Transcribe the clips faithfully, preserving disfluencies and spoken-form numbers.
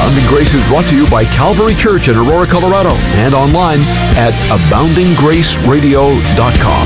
Abounding Grace is brought to you by Calvary Church in Aurora, Colorado, and online at abounding grace radio dot com.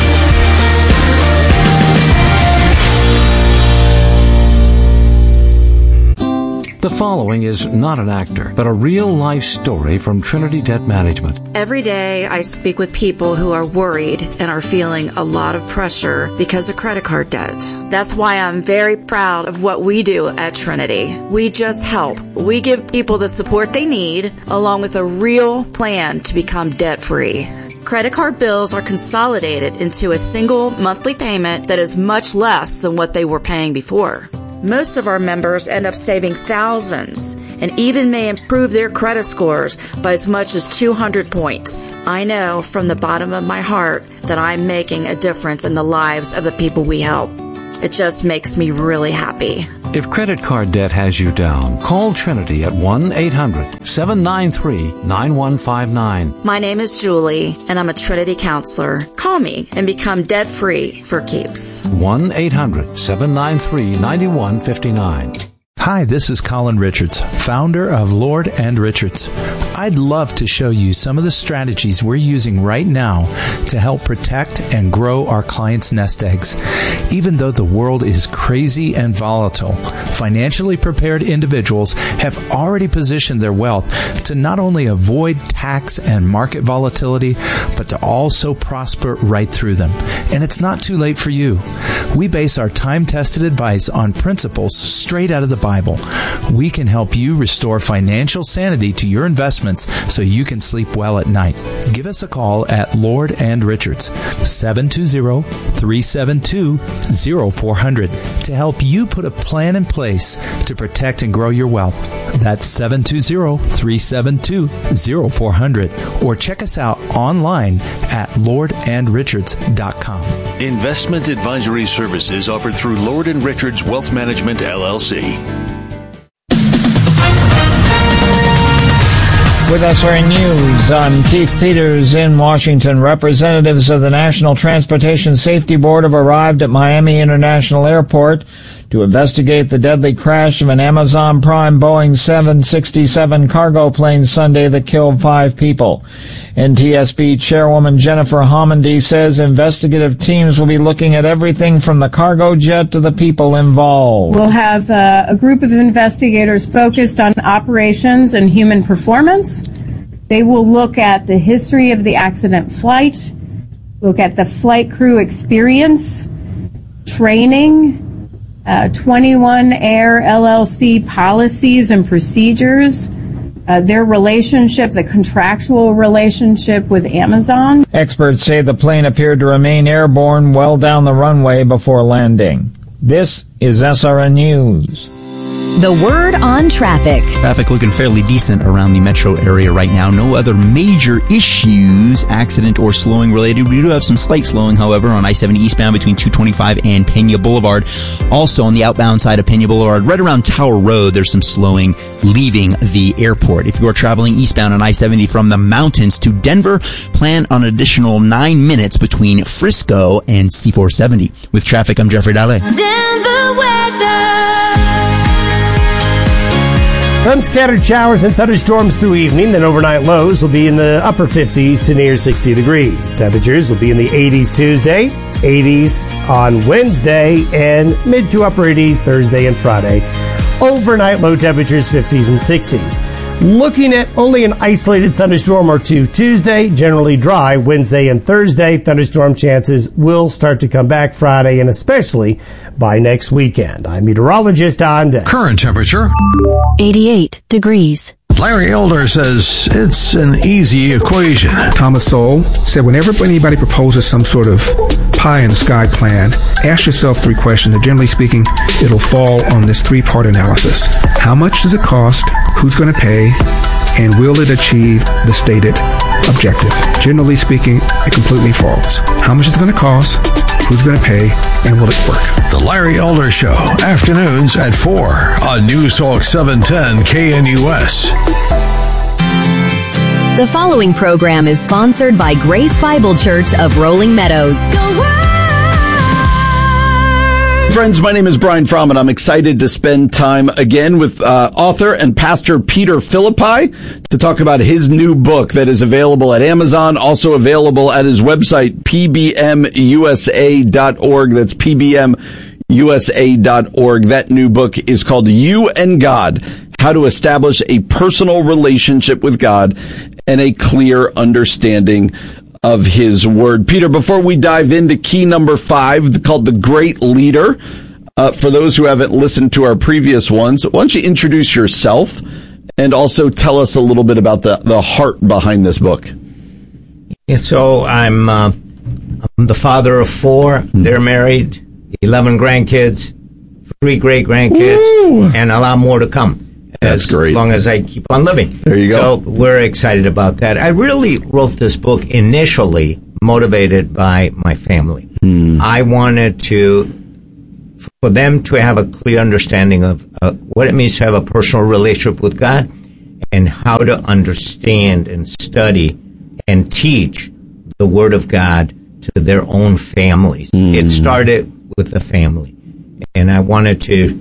The following is not an actor, but a real-life story from Trinity Debt Management. Every day I speak with people who are worried and are feeling a lot of pressure because of credit card debt. That's why I'm very proud of what we do at Trinity. We just help. We give people the support they need, along with a real plan to become debt-free. Credit card bills are consolidated into a single monthly payment that is much less than what they were paying before. Most of our members end up saving thousands and even may improve their credit scores by as much as two hundred points. I know from the bottom of my heart that I'm making a difference in the lives of the people we help. It just makes me really happy. If credit card debt has you down, call Trinity at one eight hundred seven nine three nine one five nine. My name is Julie, and I'm a Trinity counselor. Call me and become debt-free for keeps. one eight hundred seven nine three nine one five nine. Hi, this is Colin Richards, founder of Lord and Richards. I'd love to show you some of the strategies we're using right now to help protect and grow our clients' nest eggs. Even though the world is crazy and volatile, financially prepared individuals have already positioned their wealth to not only avoid tax and market volatility, but to also prosper right through them. And it's not too late for you. We base our time-tested advice on principles straight out of the Bible. We can help you restore financial sanity to your investments so you can sleep well at night. Give us a call at Lord and Richards, seven two zero, three seven two, zero four zero zero, to help you put a plan in place to protect and grow your wealth. That's seven two zero, three seven two, zero four zero zero. Or check us out online at lord and richards dot com. Investment advisory services offered through Lord and Richards Wealth Management, L L C. With S R N News, I'm Keith Peters in Washington. Representatives of the National Transportation Safety Board have arrived at Miami International Airport to investigate the deadly crash of an Amazon Prime Boeing seven sixty-seven cargo plane Sunday that killed five people. N T S B Chairwoman Jennifer Homendy says investigative teams will be looking at everything from the cargo jet to the people involved. We'll have uh, a group of investigators focused on operations and human performance. They will look at the history of the accident flight, look at the flight crew experience, training, uh, twenty-one Air L L C policies and procedures, Uh, their relationship, the contractual relationship with Amazon. Experts say the plane appeared to remain airborne well down the runway before landing. This is S R N News. The word on traffic. Traffic looking fairly decent around the metro area right now. No other major issues, accident or slowing related. We do have some slight slowing, however, on I seventy eastbound between two twenty-five and Pena Boulevard. Also on the outbound side of Pena Boulevard, right around Tower Road, there's some slowing leaving the airport. If you are traveling eastbound on I seventy from the mountains to Denver, plan on an additional nine minutes between Frisco and C four seventy. With traffic, I'm Jeffrey Dalle. Denver weather. Some scattered showers and thunderstorms through evening, then overnight lows will be in the upper fifties to near sixty degrees. Temperatures will be in the eighties Tuesday, eighties on Wednesday, and mid to upper eighties Thursday and Friday. Overnight low temperatures fifties and sixties. Looking at only an isolated thunderstorm or two Tuesday, generally dry Wednesday and Thursday. Thunderstorm chances will start to come back Friday and especially by next weekend. I'm meteorologist Don Day. Current temperature eighty-eight degrees. Larry Elder says it's an easy equation. Thomas Sowell said whenever anybody proposes some sort of pie in the sky plan, ask yourself three questions. And generally speaking, it'll fall on this three-part analysis. How much does it cost? Who's going to pay? And will it achieve the stated objective? Generally speaking, it completely falls. How much is it going to cost? Who's going to pay? And will it work? The Larry Elder Show, afternoons at four on News Talk seven ten K N U S. The following program is sponsored by Grace Bible Church of Rolling Meadows. friends, my name is Brian Fromm, and I'm excited to spend time again with uh, author and pastor Peter Philippi to talk about his new book that is available at Amazon, also available at his website, p b m u s a dot org. That's p b m u s a dot org. That new book is called You and God, How to Establish a Personal Relationship with God and a Clear Understanding of His Word. Peter, before we dive into key number five, called The Great Leader, uh, for those who haven't listened to our previous ones, why don't you introduce yourself and also tell us a little bit about the, the heart behind this book? Yeah, so I'm, uh, I'm the father of four. They're married, eleven grandkids, three great-grandkids, Woo! And a lot more to come. That's as great. As long as I keep on living. There you go. So we're excited about that. I really wrote this book initially motivated by my family. Hmm. I wanted to, for them to have a clear understanding of uh, what it means to have a personal relationship with God and how to understand and study and teach the Word of God to their own families. Hmm. It started with the family. And I wanted to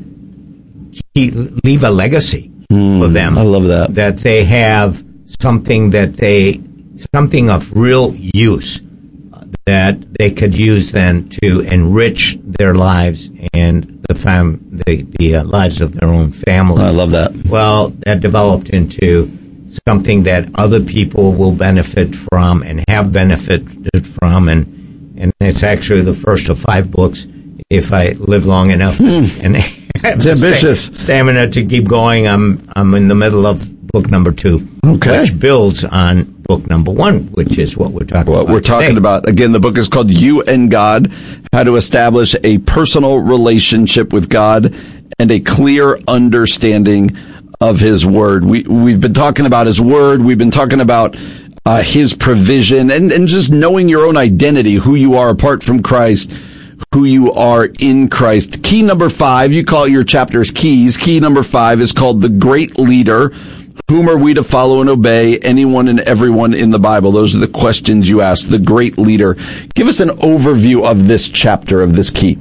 keep, leave a legacy Mm, for them. I love that. That they have something that they, something of real use that they could use then to enrich their lives and the fam, the, the uh, lives of their own families. I love that. Well, that developed into something that other people will benefit from and have benefited from, and and it's actually the first of five books if I live long enough mm. and it's ambitious sta- stamina to keep going. I'm I'm in the middle of book number two, okay, which builds on book number one, which is what we're talking what about. We're talking today. about again. The book is called You and God: How to Establish a Personal Relationship with God and a Clear Understanding of His Word. We we've been talking about His Word. We've been talking about uh, His provision and and just knowing your own identity, who you are apart from Christ, who you are in Christ. Key number five, you call your chapters keys. Key number five is called The Great Leader. Whom are we to follow and obey? Anyone and everyone in the Bible. Those are the questions you ask. The Great Leader. Give us an overview of this chapter, of this key.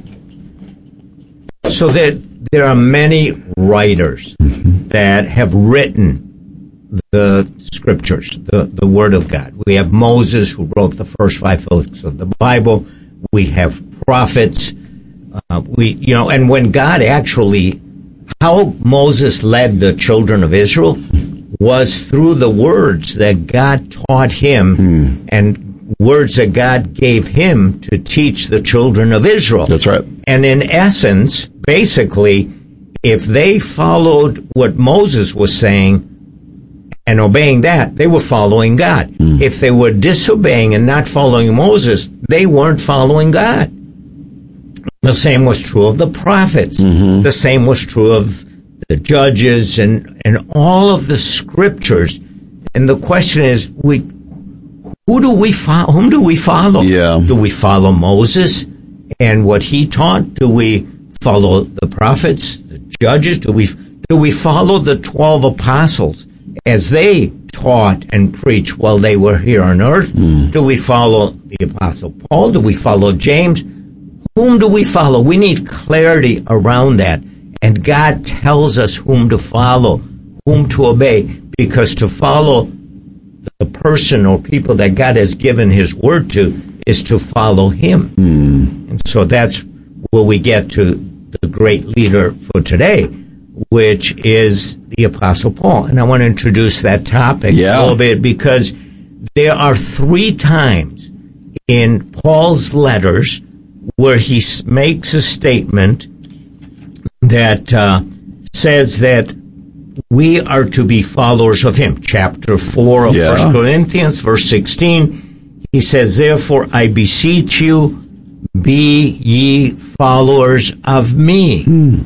So there, there are many writers that have written the scriptures, the, the Word of God. We have Moses, who wrote the first five books of the Bible. We have prophets. Uh, we, you know, and when God actually, how Moses led the children of Israel was through the words that God taught him hmm. and words that God gave him to teach the children of Israel. That's right. And in essence, basically, if they followed what Moses was saying and obeying that, they were following God. Mm. If they were disobeying and not following Moses, they weren't following God. The same was true of the prophets. Mm-hmm. The same was true of the judges and, and all of the scriptures. And the question is, we, who do we follow? Whom do we follow? Yeah. Do we follow Moses and what he taught? Do we follow the prophets, the judges? Do we do we follow the twelve apostles as they taught and preached while they were here on earth? Mm. Do we follow the Apostle Paul? Do we follow James? Whom do we follow? We need clarity around that. And God tells us whom to follow, whom to obey, because to follow the person or people that God has given His Word to is to follow Him. Mm. And so that's where we get to the great leader for today, which is the Apostle Paul. And I want to introduce that topic yeah. a little bit because there are three times in Paul's letters where he makes a statement that uh, says that we are to be followers of him. Chapter four of yeah. First Corinthians, verse sixteen, he says, therefore I beseech you, be ye followers of me. Hmm.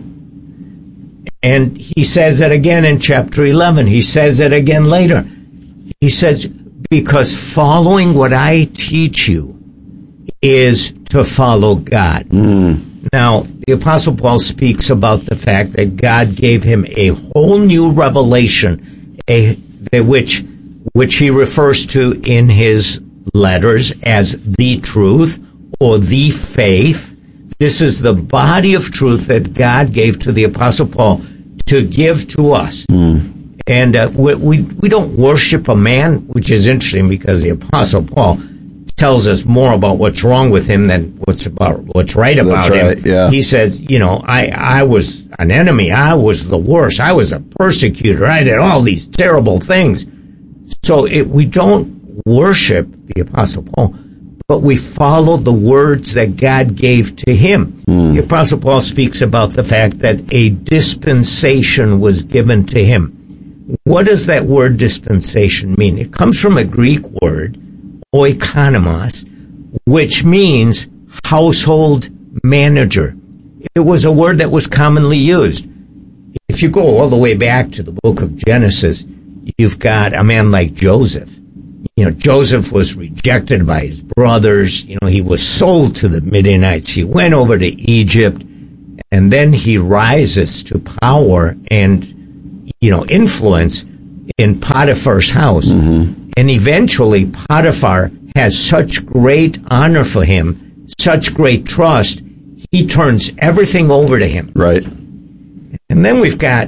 And he says that again in chapter eleven. He says that again later. He says, because following what I teach you is to follow God. Mm. Now, the Apostle Paul speaks about the fact that God gave him a whole new revelation, a, a which which he refers to in his letters as the truth or the faith This is the body of truth that God gave to the Apostle Paul to give to us. Mm. And uh, we, we we don't worship a man, which is interesting because the Apostle Paul tells us more about what's wrong with him than what's about what's right about That's right, him. Yeah. He says, you know, I, I was an enemy. I was the worst. I was a persecutor. I did all these terrible things. So it, we don't worship the Apostle Paul, but we follow the words that God gave to him. Mm. The Apostle Paul speaks about the fact that a dispensation was given to him. What does that word dispensation mean? It comes from a Greek word, oikonomos, which means household manager. It was a word that was commonly used. If you go all the way back to the book of Genesis, you've got a man like Joseph. You know, Joseph was rejected by his brothers. You know, he was sold to the Midianites. He went over to Egypt, and then he rises to power and, you know, influence in Potiphar's house. Mm-hmm. And eventually, Potiphar has such great honor for him, such great trust, he turns everything over to him. Right. And then we've got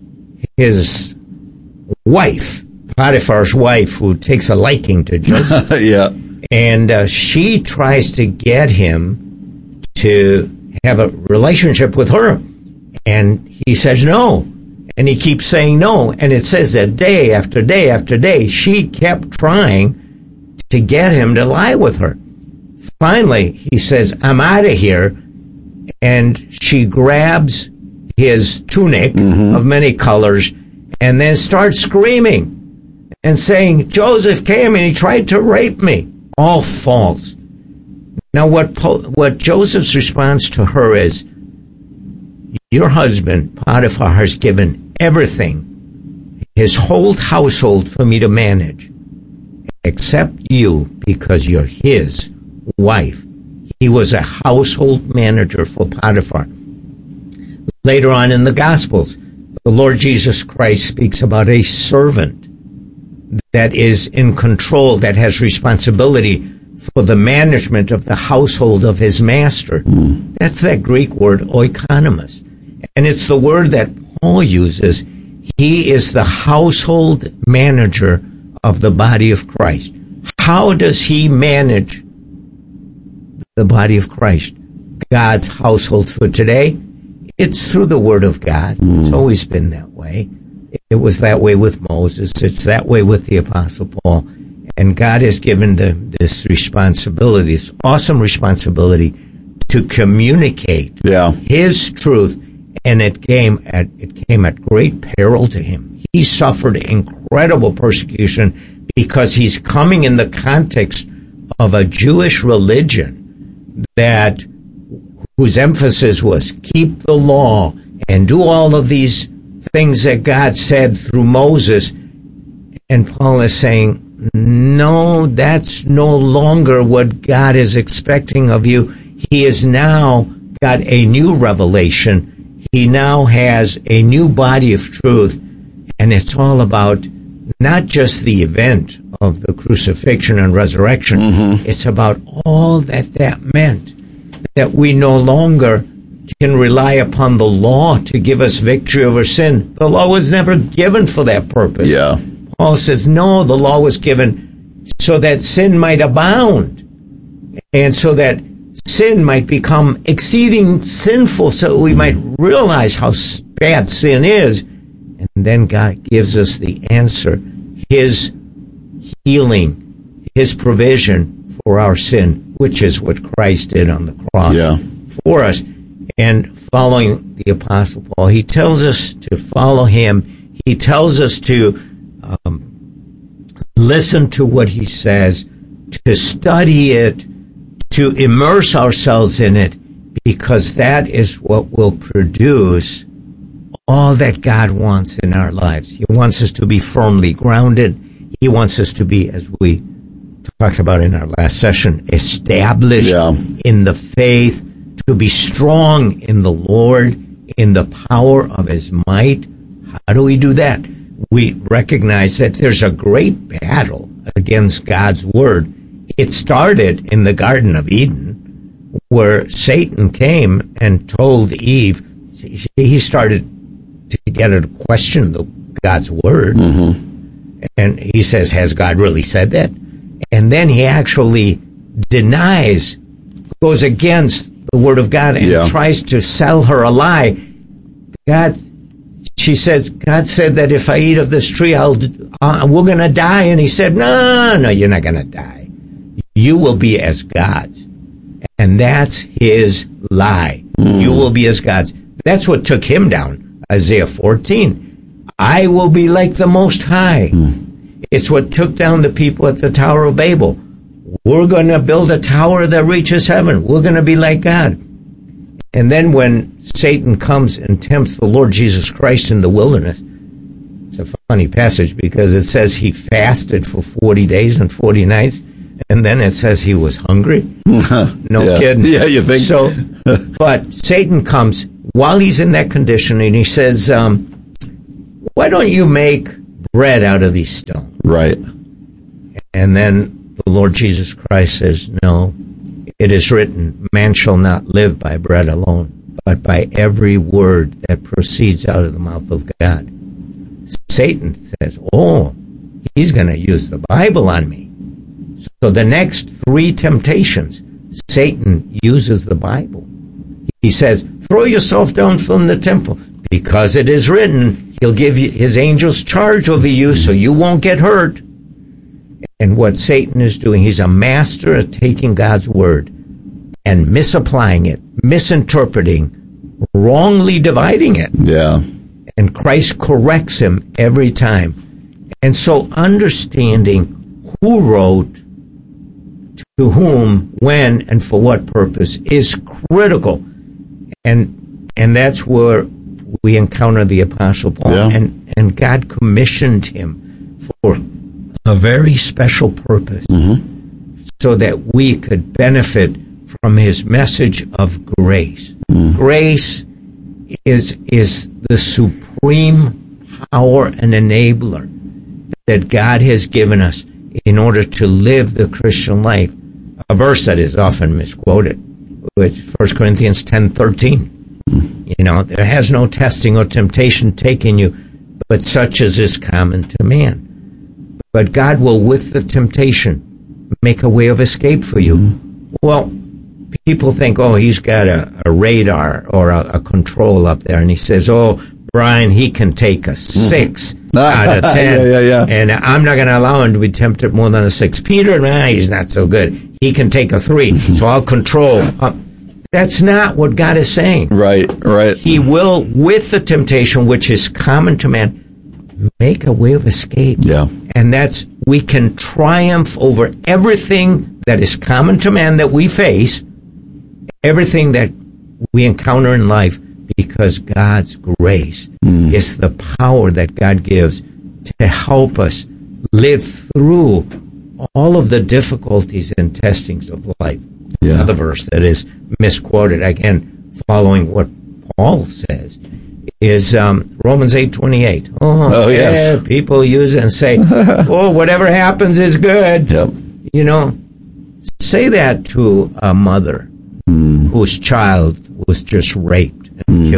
his wife, Potiphar's wife, who takes a liking to Joseph. Yeah. And uh, she tries to get him to have a relationship with her. And he says no. And he keeps saying no. And it says that day after day after day, she kept trying to get him to lie with her. Finally, he says, I'm out of here. And she grabs his tunic mm-hmm. of many colors and then starts screaming and saying, Joseph came and he tried to rape me. All false. Now, what po- what Joseph's response to her is, your husband, Potiphar, has given everything, his whole household for me to manage, except you, because you're his wife. He was a household manager for Potiphar. Later on in the Gospels, the Lord Jesus Christ speaks about a servant that is in control, that has responsibility for the management of the household of his master. Mm. That's that Greek word, oikonomos. And it's the word that Paul uses. He is the household manager of the body of Christ. How does he manage the body of Christ? God's household for today? It's through the Word of God. Mm. It's always been that way. It was that way with Moses. It's that way with the Apostle Paul. And God has given them this responsibility, this awesome responsibility to communicate yeah. His truth. And it came at it came at great peril to him. He suffered incredible persecution because he's coming in the context of a Jewish religion that whose emphasis was keep the law and do all of these things that God said through Moses. And Paul is saying, no, that's no longer what God is expecting of you. He has now got a new revelation. He now has a new body of truth, and it's all about not just the event of the crucifixion and resurrection. Mm-hmm. It's about all that that meant, that we no longer can rely upon the law to give us victory over sin. The law was never given for that purpose. Yeah. Paul says, no, the law was given so that sin might abound, and so that sin might become exceeding sinful, so we might realize how bad sin is. And then God gives us the answer, His healing, His provision for our sin, which is what Christ did on the cross yeah. for us. And following the Apostle Paul, he tells us to follow him. He tells us to um, listen to what he says, to study it, to immerse ourselves in it, because that is what will produce all that God wants in our lives. He wants us to be firmly grounded. He wants us to be, as we talked about in our last session, established yeah. in the faith, to be strong in the Lord, in the power of His might. How do we do that? We recognize that there's a great battle against God's Word. It started in the Garden of Eden where Satan came and told Eve, he started to get her to question the, God's word. Mm-hmm. And he says, has God really said that? And then he actually denies, goes against the word of God and yeah. tries to sell her a lie. God, she says, God said that if I eat of this tree, I'll, uh, we're going to die. And he said, no, no, you're not going to die. You will be as gods. And that's his lie. Mm. You will be as gods. That's what took him down. Isaiah fourteen. I will be like the Most High. Mm. It's what took down the people at the Tower of Babel. We're going to build a tower that reaches heaven. We're going to be like God. And then when Satan comes and tempts the Lord Jesus Christ in the wilderness, it's a funny passage because it says he fasted for forty days and forty nights, and then it says he was hungry. No yeah. kidding. Yeah, you think so? But Satan comes while he's in that condition, and he says, um, why don't you make bread out of these stones? Right. And then the Lord Jesus Christ says, no, it is written, man shall not live by bread alone, but by every word that proceeds out of the mouth of God. Satan says, oh, he's going to use the Bible on me. So the next three temptations, Satan uses the Bible. He says, throw yourself down from the temple, because it is written, he'll give you his angels charge over you so you won't get hurt. And what Satan is doing, he's a master at taking God's word and misapplying it, misinterpreting, wrongly dividing it. Yeah. And Christ corrects him every time. And so understanding who wrote, to whom, when, and for what purpose is critical. And and that's where we encounter the Apostle Paul. Yeah. And, and God commissioned him for a very special purpose, mm-hmm. so that we could benefit from his message of grace. Mm. Grace is is the supreme power and enabler that God has given us in order to live the Christian life. A verse that is often misquoted, which First Corinthians ten thirteen. Mm. You know, there has no testing or temptation taken you, but such as is common to man. But God will, with the temptation, make a way of escape for you. Mm. Well, people think, oh, he's got a, a radar or a, a control up there, and he says, oh, Brian, he can take a six mm. out of ten, yeah, yeah, yeah. and I'm not going to allow him to be tempted more than a six. Peter, nah, he's not so good. He can take a three, so I'll control. Uh, that's not what God is saying. Right, right. He will, with the temptation, which is common to man, make a way of escape. Yeah. And that's, we can triumph over everything that is common to man that we face, everything that we encounter in life, because God's grace mm. is the power that God gives to help us live through all of the difficulties and testings of life. Yeah. Another verse that is misquoted, again, following what Paul says, is um, Romans eight twenty-eight. Oh, oh yes. Yeah, people use it and say, oh, whatever happens is good. Yep. You know, say that to a mother mm. whose child was just raped and mm.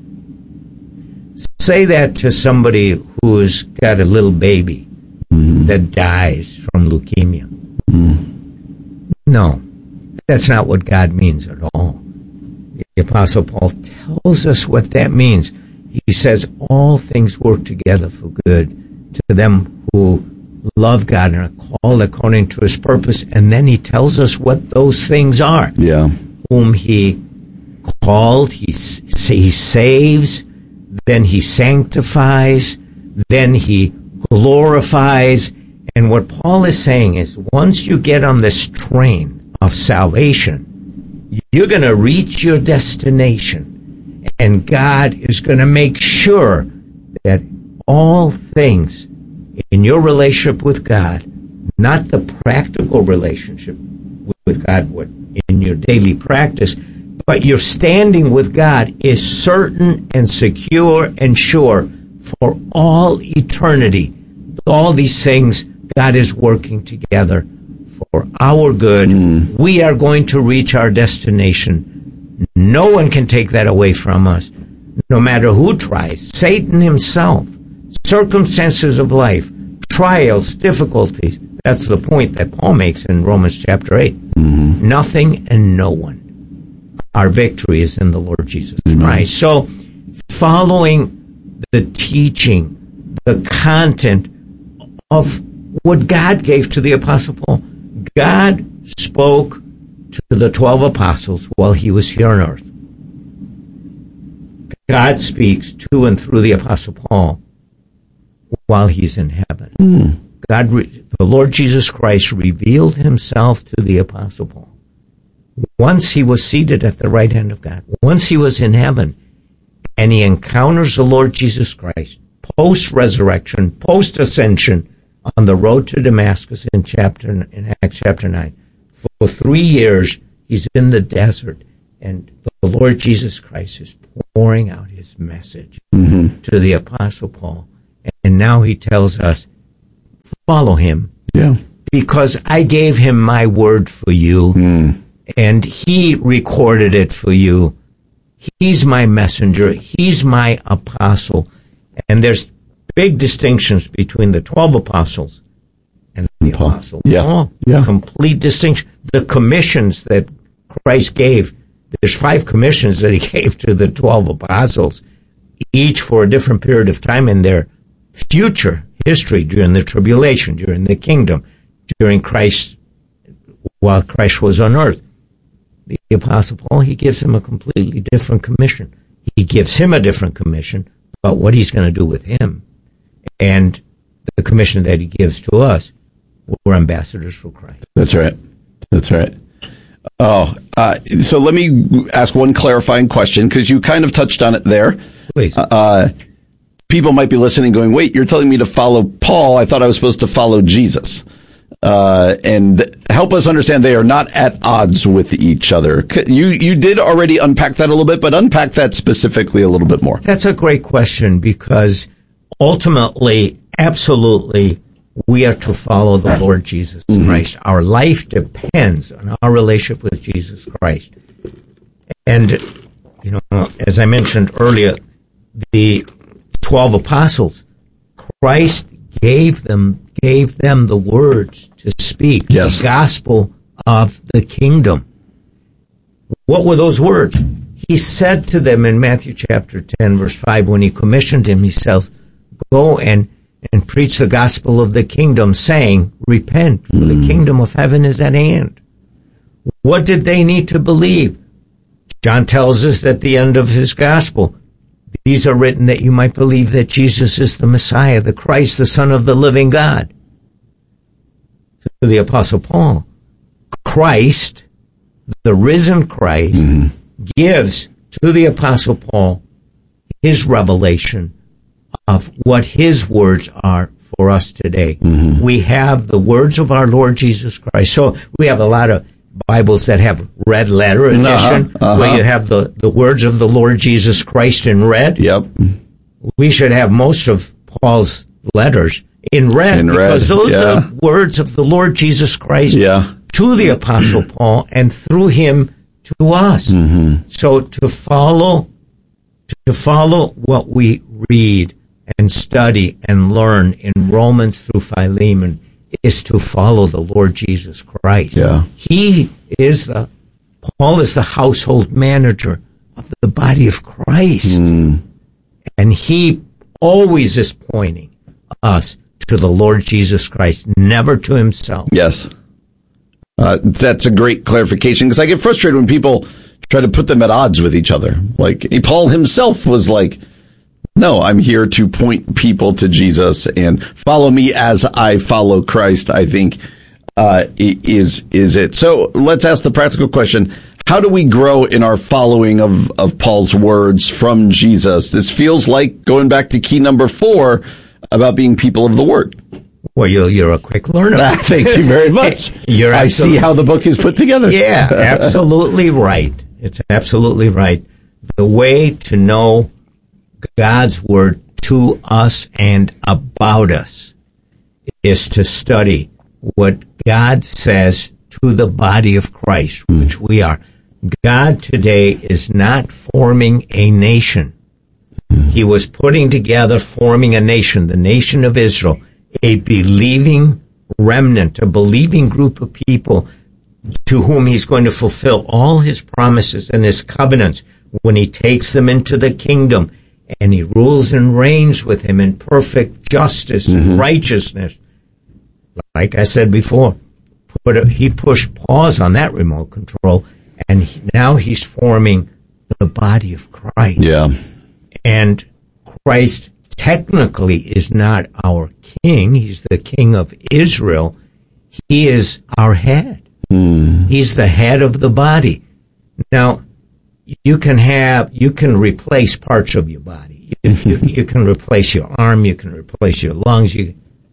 killed. Say that to somebody who's got a little baby mm. that dies from leukemia. Mm. No, that's not what God means at all. The Apostle Paul tells us what that means. He says all things work together for good to them who love God and are called according to his purpose. And then he tells us what those things are. Yeah. Whom he called, he, he saves, then he sanctifies, then he glorifies. And what Paul is saying is, once you get on this train of salvation, you're going to reach your destination, and God is going to make sure that all things in your relationship with God, not the practical relationship with God, what in your daily practice, but your standing with God is certain and secure and sure for all eternity. All these things, God is working together for our good. Mm. We are going to reach our destination. No one can take that away from us, no matter who tries. Satan himself, circumstances of life, trials, difficulties. That's the point that Paul makes in Romans chapter eight. Mm-hmm. Nothing and no one. Our victory is in the Lord Jesus mm-hmm. Christ. So, following the teaching, the content of what God gave to the Apostle Paul. God spoke to the twelve apostles while he was here on earth. God speaks to and through the Apostle Paul while he's in heaven. Mm. God, the Lord Jesus Christ revealed himself to the Apostle Paul. Once he was seated at the right hand of God, once he was in heaven, and he encounters the Lord Jesus Christ, post-resurrection, post-ascension, on the road to Damascus in chapter in Acts chapter nine. For three years, he's in the desert, and the Lord Jesus Christ is pouring out his message mm-hmm. to the Apostle Paul. And now he tells us, follow him. Yeah. Because I gave him my word for you, mm. and he recorded it for you. He's my messenger. He's my apostle. And there's big distinctions between the twelve apostles and the Paul. apostle yeah. Paul. Yeah. Complete distinction. The commissions that Christ gave, there's five commissions that he gave to the twelve apostles, each for a different period of time in their future history, during the tribulation, during the kingdom, during Christ, while Christ was on earth. The Apostle Paul, he gives him a completely different commission. He gives him a different commission about what he's going to do with him. And the commission that he gives to us, we're ambassadors for Christ. That's right. That's right. Oh, uh, so let me ask one clarifying question, because you kind of touched on it there. Please. Uh, people might be listening going, wait, you're telling me to follow Paul. I thought I was supposed to follow Jesus. Uh, and help us understand they are not at odds with each other. You you did already unpack that a little bit, but unpack that specifically a little bit more. That's a great question, because ultimately, absolutely, we are to follow the Lord Jesus mm-hmm. Christ. Our life depends on our relationship with Jesus Christ. And, you know, as I mentioned earlier, the twelve apostles, Christ gave them gave them the words to speak, yes. the gospel of the kingdom. What were those words? He said to them in Matthew chapter ten, verse five, when he commissioned him, he says, go and, and preach the gospel of the kingdom, saying, repent, for mm. the kingdom of heaven is at hand. What did they need to believe? John tells us at the end of his gospel, these are written that you might believe that Jesus is the Messiah, the Christ, the Son of the living God. To the Apostle Paul, Christ, the risen Christ, mm-hmm. gives to the Apostle Paul his revelation of what his words are for us today. Mm-hmm. We have the words of our Lord Jesus Christ. So we have a lot of Bibles that have red letter edition, uh-huh, uh-huh. where you have the, the words of the Lord Jesus Christ in red. Yep. We should have most of Paul's letters in red, in because red. those yeah. are words of the Lord Jesus Christ yeah. to the Apostle Paul and through him to us. Mm-hmm. So to follow, to follow what we read and study and learn in Romans through Philemon is to follow the Lord Jesus Christ. Yeah. He is the, Paul is the household manager of the body of Christ. Mm. And he always is pointing us to the Lord Jesus Christ, never to himself. Yes. Uh, that's a great clarification, because I get frustrated when people try to put them at odds with each other. Like, Paul himself was like, no, I'm here to point people to Jesus and follow me as I follow Christ, I think, uh, is, is it. So let's ask the practical question. How do we grow in our following of, of Paul's words from Jesus? This feels like going back to key number four about being people of the Word. Well, you're, you're a quick learner. Thank you very much. You're I see how the book is put together. Yeah, absolutely right. It's absolutely right. The way to know God's Word to us and about us is to study what God says to the body of Christ, which we are, God today is not forming a nation. He was putting together, forming a nation, the nation of Israel, a believing remnant, a believing group of people to whom he's going to fulfill all his promises and his covenants when he takes them into the kingdom and he rules and reigns with him in perfect justice mm-hmm. and righteousness. Like I said before, put a, he pushed pause on that remote control, and he, now he's forming the body of Christ. Yeah. And Christ technically is not our king. He's the king of Israel. He is our head. Mm. He's the head of the body. Now, you can have, you can replace parts of your body. You, you, you can replace your arm. You can replace your lungs. You,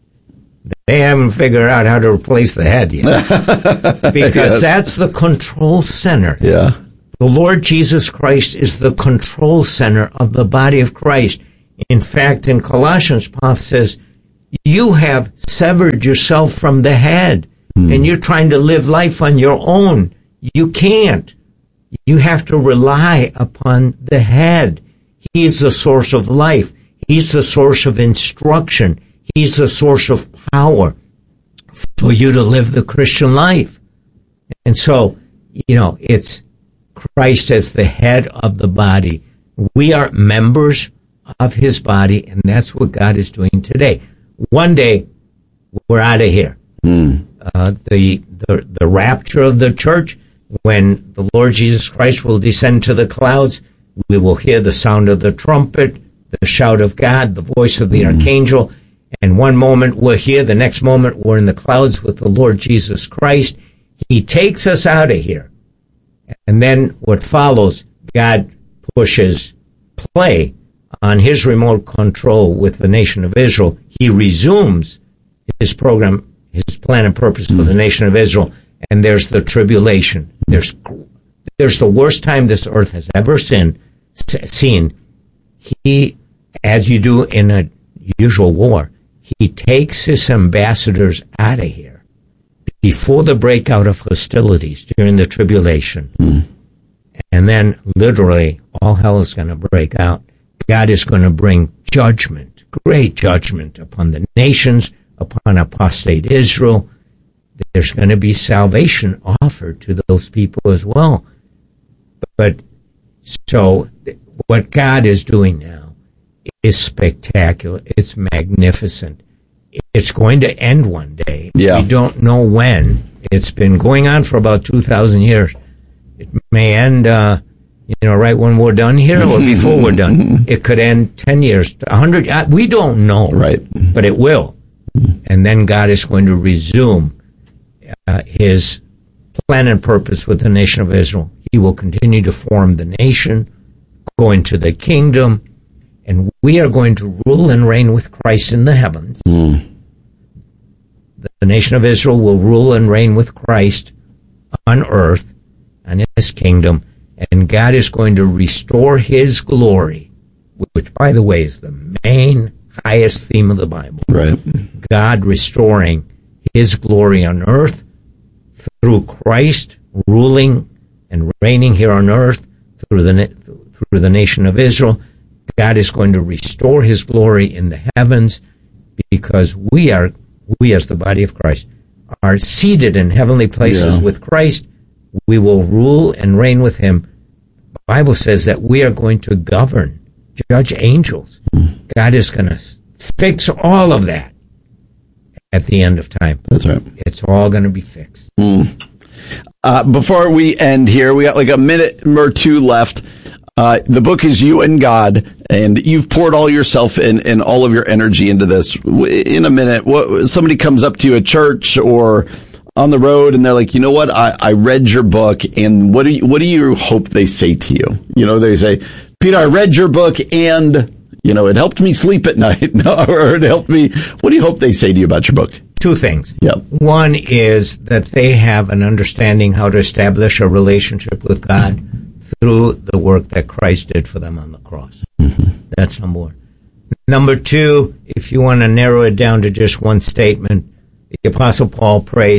they haven't figured out how to replace the head yet. Because yes. that's the control center. Yeah. The Lord Jesus Christ is the control center of the body of Christ. In fact, in Colossians, Paul says, you have severed yourself from the head, mm. and you're trying to live life on your own. You can't. You have to rely upon the head. He's the source of life. He's the source of instruction. He's the source of power for you to live the Christian life. And so, you know, it's Christ as the head of the body. We are members of his body, and that's what God is doing today. One day, we're out of here. Mm. Uh, the, the the rapture of the church, when the Lord Jesus Christ will descend to the clouds, we will hear the sound of the trumpet, the shout of God, the voice of the mm. archangel, and one moment we're here, the next moment we're in the clouds with the Lord Jesus Christ. He takes us out of here. And then what follows, God pushes play on his remote control with the nation of Israel. He resumes his program, his plan and purpose for the nation of Israel, and there's the tribulation. There's there's the worst time this earth has ever seen. seen. He, as you do in a usual war, he takes his ambassadors out of here before the breakout of hostilities during the tribulation. Mm. And then literally all hell is going to break out. God is going to bring judgment, great judgment upon the nations, upon apostate Israel. There's going to be salvation offered to those people as well. But so what God is doing now is spectacular. It's magnificent. It's going to end one day. Yeah. We don't know when. It's been going on for about two thousand years. It may end, uh, you know, right when we're done here or before we're done. It could end ten years, one hundred. We don't know. Right. But it will. And then God is going to resume uh, his plan and purpose with the nation of Israel. He will continue to form the nation, go into the kingdom, and we are going to rule and reign with Christ in the heavens. Mm. The nation of Israel will rule and reign with Christ on earth and in his kingdom, and God is going to restore his glory, which, by the way, is the main, highest theme of the Bible. Right. God restoring his glory on earth through Christ ruling and reigning here on earth through the through the nation of Israel. God is going to restore his glory in the heavens because we are, we as the body of Christ, are seated in heavenly places yeah. with Christ. We will rule and reign with him. The Bible says that we are going to govern, judge angels. Mm. God is going to fix all of that at the end of time. That's right. It's all going to be fixed. Mm. Uh, before we end here, we got like a minute or two left. Uh, the book is You and God, and you've poured all yourself and, and all of your energy into this. In a minute, what, somebody comes up to you at church or on the road, and they're like, you know what, I, I read your book, and what do you, what do you hope they say to you? You know, they say, Peter, I read your book, and, you know, it helped me sleep at night, or it helped me. What do you hope they say to you about your book? Two things. Yep. One is that they have an understanding how to establish a relationship with God through the work that Christ did for them on the cross. Mm-hmm. That's number one. Number two, if you want to narrow it down to just one statement, the Apostle Paul prays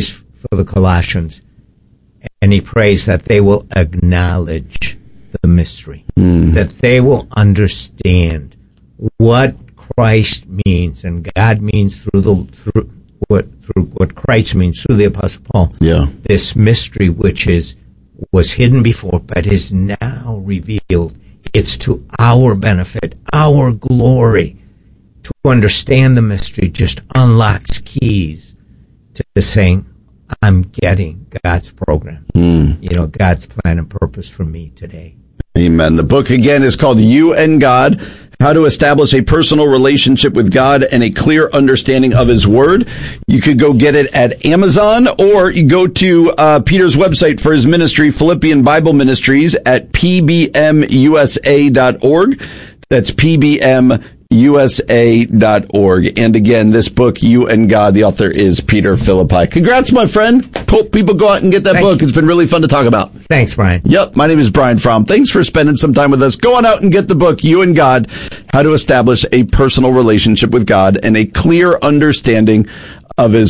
for the Colossians, and he prays that they will acknowledge the mystery, mm. that they will understand what Christ means and God means through the through what through what Christ means through the Apostle Paul. Yeah, this mystery which is was hidden before but is now revealed. It's to our benefit, our glory. To understand the mystery just unlocks keys to saying, I'm getting God's program. Mm. You know, God's plan and purpose for me today. Amen. The book again is called You and God, How to Establish a Personal Relationship with God and a Clear Understanding of His Word. You could go get it at Amazon, or you go to uh, Peter's website for his ministry, Philippian Bible Ministries, at p b m u s a dot org. That's p b m u s a dot org. And again, this book, You and God, the author is Peter Philippi. Congrats, my friend. Hope people go out and get that Thank book. You. It's been really fun to talk about. Thanks, Brian. Yep. My name is Brian Fromm. Thanks for spending some time with us. Go on out and get the book, You and God, How to Establish a Personal Relationship with God and a Clear Understanding of His